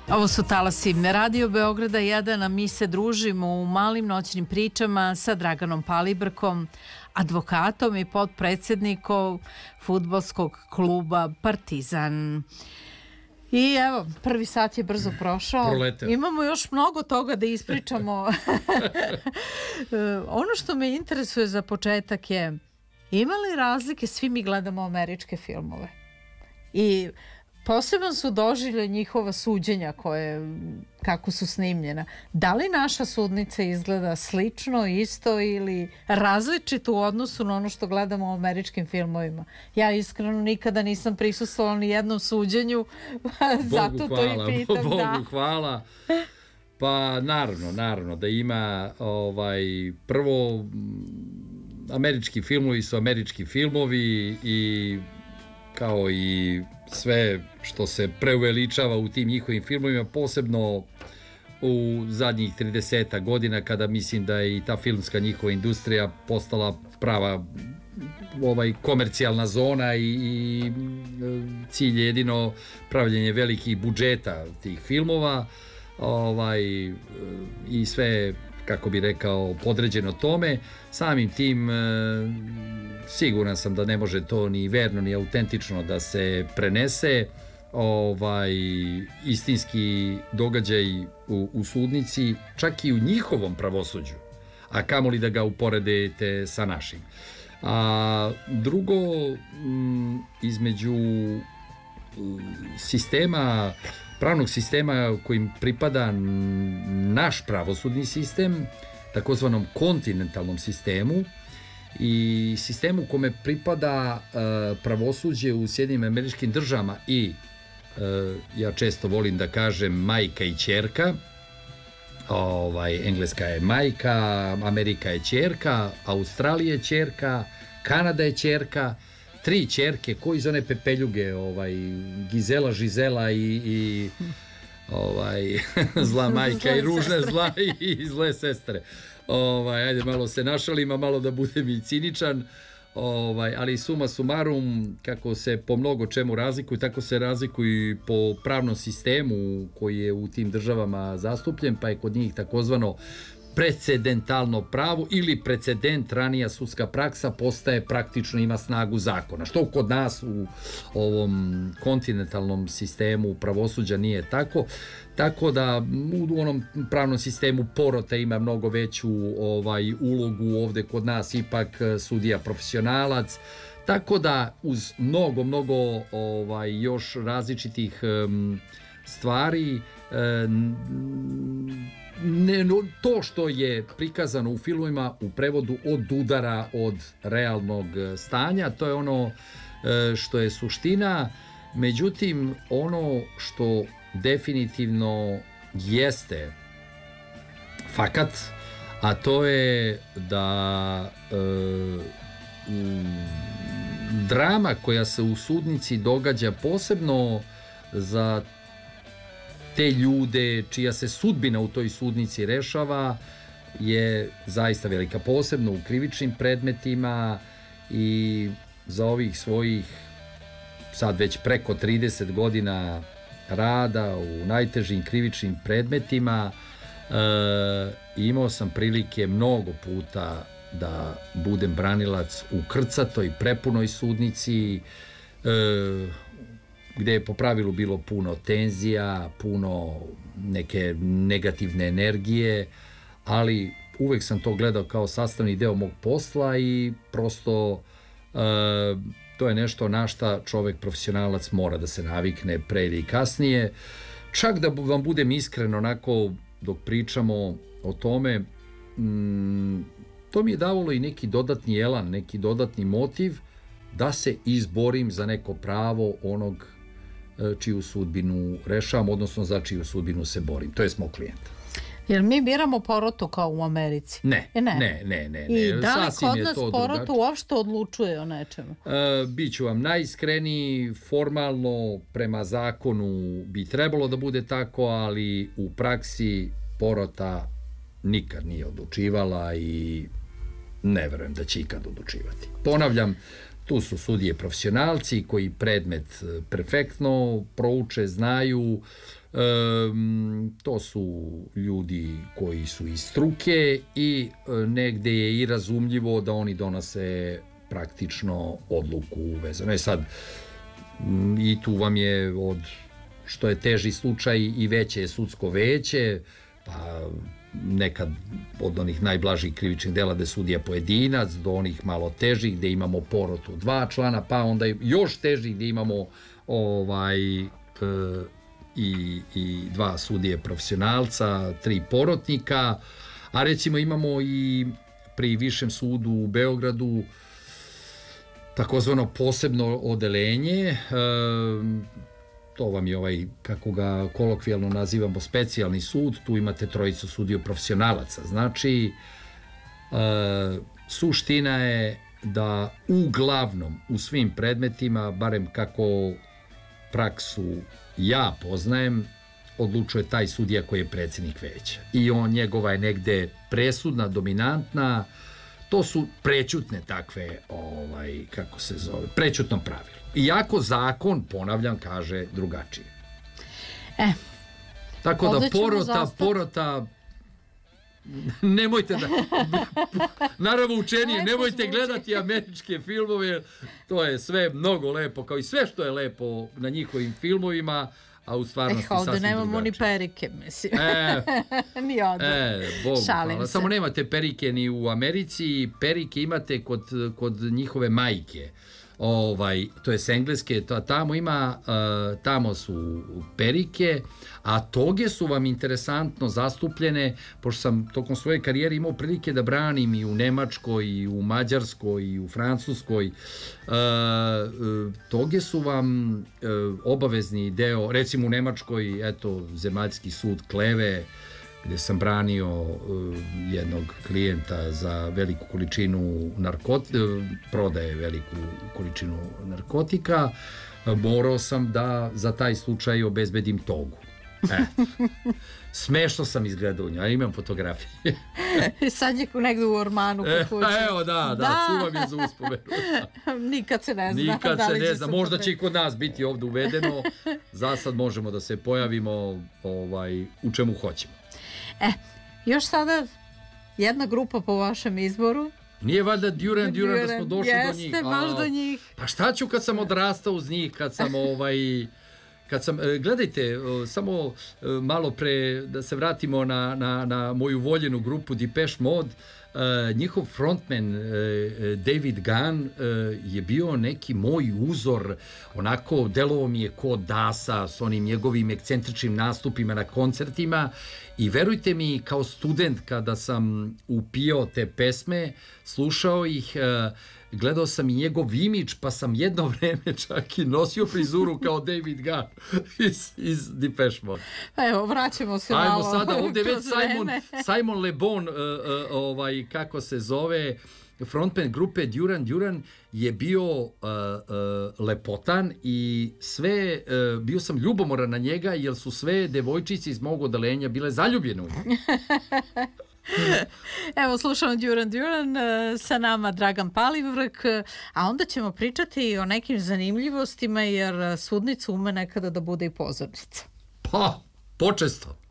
Ovo su talasi Radio Beograda 1, a mi se družimo u malim noćnim pričama sa Draganom Palibrkom, advokatom i potpredsjednikom fudbalskog kluba Partizan. I evo, prvi sat je brzo prošao. Proleteo. Imamo još mnogo toga da ispričamo. Ono što me interesuje za početak je, ima li razlike, svi mi gledamo američke filmove i posebno su doživlje njihova suđenja kako su snimljena. Da li naša sudnica izgleda slično, isto ili različito u odnosu na ono što gledamo u američkim filmovima? Ja iskreno nikada nisam prisustvovala ni jednom suđenju, zato to i pitam. Bogu hvala. Pa naravno da ima prvo američki filmovi su američki filmovi i kao i sve što se preuveličava u tim njihovim filmovima, posebno u zadnjih 30 godina kada mislim da je i ta filmska njihova industrija postala prava komercijalna zona i cilj je jedino pravljenje velikih budžeta tih filmova i sve, kako bi rekao, podređeno tome. Samim tim siguran sam da ne može to ni verno ni autentično da se prenese istinski događaj u sudnici, čak i u njihovom pravosuđu, a kamoli da ga uporedite sa našim. A drugo, između pravnog sistema kojim pripada naš pravosudni sistem, takozvanom kontinentalnom sistemu, i sistemu kome pripada pravosuđe u Sjedinjenim Američkim Državama i ja često volim da kažem majka i ćerka. Engleska je majka, Amerika je ćerka, Australija je ćerka, Kanada je ćerka, 3 ćerke, ko iz one pepeljuge, Gizela, Žizela i zla majka i ružna zla i zle sestre. Ajde, malo se našalim, a malo da budem i ciničan, ali suma sumarum, kako se po mnogo čemu razlikuju, tako se razlikuju i po pravnom sistemu koji je u tim državama zastupljen, pa je kod njih takozvano precedentalno pravo ili precedent, ranija sudska praksa postaje praktično, ima snagu zakona, što kod nas u ovom kontinentalnom sistemu pravosuđa nije tako. Tako da u onom pravnom sistemu porota ima mnogo veću ulogu, ovde kod nas ipak sudija profesionalac, tako da uz mnogo još različitih stvari, to što je prikazano u filmovima u prevodu odudara od realnog stanja, to je ono što je suština. Međutim, ono što definitivno jeste fakat, a to je da drama koja se u sudnici događa, posebno za te ljude čija se sudbina u toj sudnici rešava, je zaista velika, posebno u krivičnim predmetima. I za ovih svojih sad već preko 30 godina rada u najtežim krivičnim predmetima, imao sam prilike mnogo puta da budem branilac u krcatoj, prepunoj sudnici, gde je po pravilu bilo puno tenzija, puno neke negativne energije, ali uvek sam to gledao kao sastavni deo mog posla i prosto to je nešto na šta čovek profesionalac mora da se navikne pre ili kasnije. Čak da vam budem iskren, onako dok pričamo o tome, to mi je davalo i neki dodatni elan, neki dodatni motiv da se izborim za neko pravo onog čiju sudbinu rešavam, odnosno za čiju sudbinu se borim. To je mog klijenta. Jer mi biramo porotu kao u Americi? Ne. I da li kod nas porota uopšte odlučuje o nečemu? Biću vam najiskreniji, formalno prema zakonu bi trebalo da bude tako, ali u praksi porota nikad nije odlučivala i ne verujem da će ikad odlučivati. Ponavljam, Tu su sudije profesionalci koji predmet perfektno prouče, znaju. To su ljudi koji su iz struke i negde je i razumljivo da oni donose praktično odluku vezano. Sad, i tu vam je od što je teži slučaj i veće je sudsko veće, pa nekad od onih najblažih krivičnih dela gde sudija pojedinac do onih malo težih gde imamo porotu 2 člana, pa onda još težih gde imamo i 2 sudije profesionalca, 3 porotnika, a recimo imamo i pri Višem sudu u Beogradu takozvano posebno odelenje, to vam je kako ga kolokvijalno nazivamo, specijalni sud, tu imate 3 sudiju profesionalaca. Znači, suština je da uglavnom u svim predmetima, barem kako praksu ja poznajem, odlučuje taj sudija koji je predsjednik veća. I njegova je negde presudna, dominantna. To su prećutne takve, kako se zove, prećutno pravilo. Iako zakon, ponavljam, kaže drugačije. Tako da porota, nemojte da, naravno učenije, nemojte gledati američke filmove, to je sve mnogo lepo, kao i sve što je lepo na njihovim filmovima, a u stvarnosti sasvim drugačije. Ovdje nemamo ni perike, mislim. Ni ovdje. Šalim se. Samo nemate perike ni u Americi, perike imate kod njihove majke. To je s engleske, tamo su perike, a toge su vam interesantno zastupljene, pošto sam tokom svoje karijere imao prilike da branim i u Nemačkoj, i u Mađarskoj, i u Francuskoj. Toge su vam obavezni deo, recimo u Nemačkoj, zemaljski sud Kleve, gdje sam branio jednog klijenta za veliku količinu prodaje veliku količinu narkotika, morao sam da za taj slučaj obezbedim togu. Smešno sam izgledao u njoj, imam fotografije. Sad je negdje u ormanu kod kuće. Evo, da, čuvam je za uspomenu. Nikad se ne zna. Nikad se ne zna, možda će i kod nas biti ovdje uvedeno. Za sad možemo da se pojavimo u čemu hoćemo. Još sada jedna grupa po vašem izboru. Nije valjda Duran da smo došli do njih. Jeste, baš do njih. Pa šta ću kad sam odrastao uz njih, kad sam, gledajte, samo malo pre da se vratimo na moju voljenu grupu Depeche Mode, njihov frontman David Gunn je bio neki moj uzor, onako delovao mi je ko Dasa s onim njegovim ekscentričnim nastupima na koncertima i verujte mi, kao student kada sam upio te pesme, slušao ih, gledao sam i njegov imidž, pa sam jedno vreme čak i nosio frizuru kao David Gunn iz Depeche Mode. Evo, vraćamo se malo. Ajmo sada, ovdje već Simon Le Bon, kako se zove, frontman grupe Duran je bio lepotan i sve, bio sam ljubomoran na njega jer su sve devojčice iz mog odelenja bile zaljubljene u njega. Evo, slušamo Duran, sa nama Dragan Palivrk, a onda ćemo pričati o nekim zanimljivostima jer sudnica ume nekada da bude i pozornica. Pa, počesto.